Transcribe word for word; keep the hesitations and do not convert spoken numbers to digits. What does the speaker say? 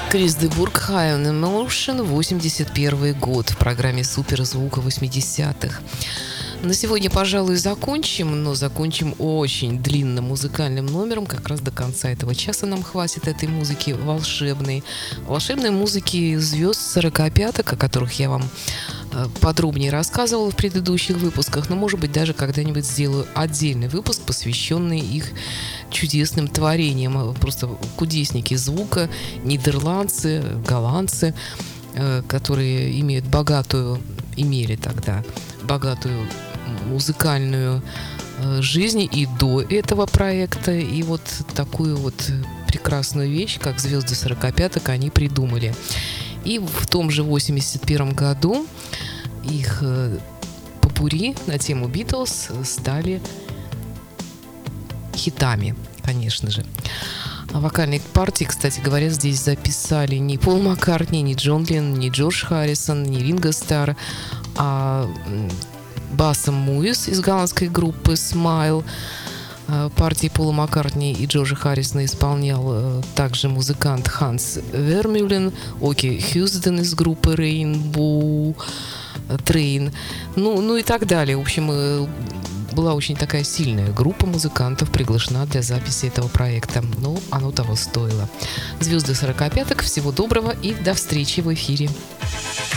Крис де Бургh, High on Emotion, восемьдесят первый год в программе суперзвука восьмидесятых. На сегодня, пожалуй, закончим, но закончим очень длинным музыкальным номером. Как раз до конца этого часа нам хватит этой музыки волшебной. Волшебной музыки звезд сорокопяток, о которых я вам подробнее рассказывала в предыдущих выпусках, но, может быть, даже когда-нибудь сделаю отдельный выпуск, посвященный их чудесным творениям. Просто кудесники звука, нидерландцы, голландцы, которые имеют богатую, имели тогда богатую музыкальную жизнь и до этого проекта. И вот такую вот прекрасную вещь, как звезды сорокопяток, они придумали. И в том же восемьдесят первом году их попурри на тему Битлз стали хитами, конечно же. А вокальные партии, кстати говоря, здесь записали не Пол Маккартни, не Джон Леннон, не Джордж Харрисон, не Ринго Старр, а Басом Муис из голландской группы Smile. Партии Пола Маккартни и Джорджа Харрисона исполнял также музыкант Ханс Вермюлен, Оки Хьюзден из группы Rainbow Train, ну, ну и так далее. В общем, была очень такая сильная группа музыкантов приглашена для записи этого проекта. Ну, оно того стоило. Звезды сорокопяток, всего доброго и до встречи в эфире.